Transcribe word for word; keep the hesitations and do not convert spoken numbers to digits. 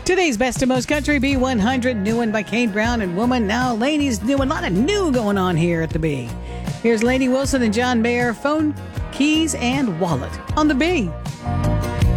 Today's Best of Most Country B one hundred, new one by Kane Brown and Woman. Now Lainey's new one. A lot of new going on here at the B. Here's Lainey Wilson and John Mayer, Phone, Keys, and Wallet on the B.